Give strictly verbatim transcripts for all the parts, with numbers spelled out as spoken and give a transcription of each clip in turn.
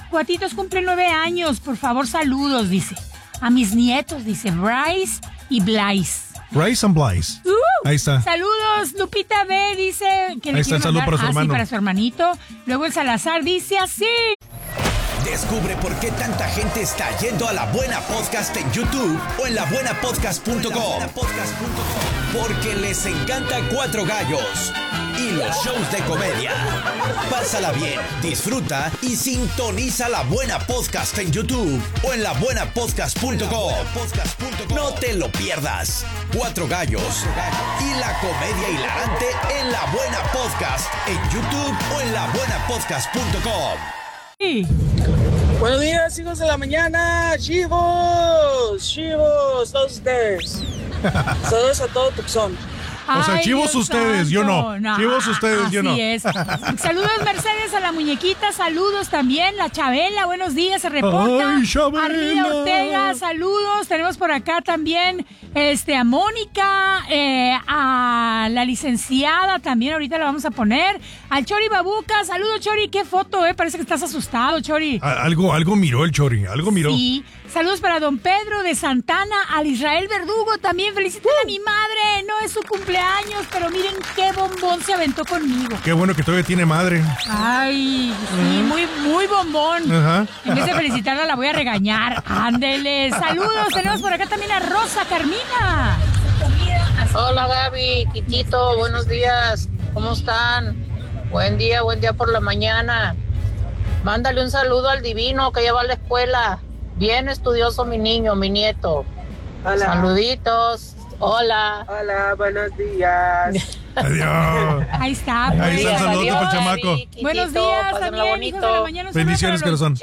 cuatitos cumplen nueve años. Por favor, saludos, dice. A mis nietos, dice Bryce y Blaise. Bryce and Blaise. Uh, Ahí está. Saludos, Lupita B dice que le Ahí está el saludo para su ah, hermano. Sí, para su hermanito. Luego el Salazar dice así. Descubre por qué tanta gente está yendo a La Buena Podcast en YouTube o en la buena podcast punto com. Porque les encanta Cuatro Gallos y los shows de comedia. Pásala bien, disfruta y sintoniza La Buena Podcast en YouTube o en la buena podcast punto com. No te lo pierdas. Cuatro Gallos y la comedia hilarante en La Buena Podcast en YouTube o en la buena podcast punto com. Sí. Buenos días, hijos de la mañana, chivos, chivos, todos ustedes. Saludos a todo Tucson. O sea, Ay, chivos Dios ustedes, yo santo. no. Chivos ustedes, así yo no. Es. Saludos, Mercedes, a la muñequita. Saludos también. La Chabela, buenos días, se reporta. Ay, Chabela. Arlía Ortega, saludos. Tenemos por acá también este, a Mónica, eh, a la licenciada también, ahorita la vamos a poner. Al Chori Babuca, saludos, Chori. Qué foto, eh. Parece que estás asustado, Chori. A- Algo, algo miró el Chori, algo miró. Sí. Saludos para don Pedro de Santana, al Israel Verdugo también. Feliciten a mi madre. No es su cumpleaños, pero miren qué bombón se aventó conmigo. Qué bueno que todavía tiene madre. Ay, sí, muy, muy bombón. Ajá. En vez de felicitarla, la voy a regañar. Ándele. Saludos. Tenemos por acá también a Rosa Carmina. Hola Gaby, Quitito, buenos días. ¿Cómo están? Buen día, buen día por la mañana. Mándale un saludo al divino que ya va a la escuela. Bien estudioso mi niño, mi nieto. Hola. Saluditos. Hola. Hola, buenos días. Adiós. Ahí está. Ahí pues. está el saludo Adiós, para el chamaco. Gaby, Quitito, Buenos días pásenla también, bonito. hijos de la mañana. Un saludo Bendiciones, para los corazón.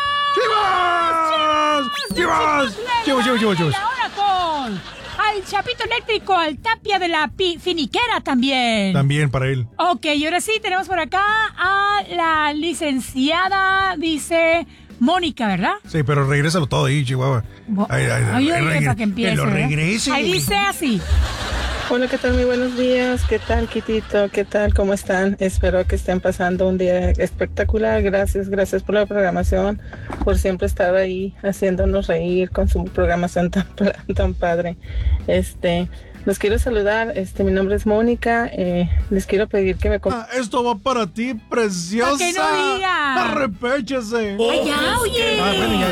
¡Chivas! ¡Chivas! ¡Chivas! ¡Chivas, chivas, chivas, chivas! Y ahora con al Chapito Eléctrico, al Tapia de la pi- Finiquera también. También para él. Ok, y ahora sí, tenemos por acá a la licenciada, dice Mónica, ¿verdad? Sí, pero regrésalo todo ahí, Chihuahua. Bo- Ay, ay, Oye, ay, oye, regre- para que empiece. que lo ¿verdad? regrese. Ahí dice así. Hola, ¿qué tal? Muy buenos días. ¿Qué tal, Quitito? ¿Qué tal? ¿Cómo están? Espero que estén pasando un día espectacular. Gracias, gracias por la programación, por siempre estar ahí haciéndonos reír con su programación tan, tan padre. Este, los quiero saludar. Este, mi nombre es Mónica. Eh, les quiero pedir que me comp- Ah, esto va para ti, preciosa. Para que no diga. Arrepéchese. Ay, ya, oye. Ah, bueno, ya,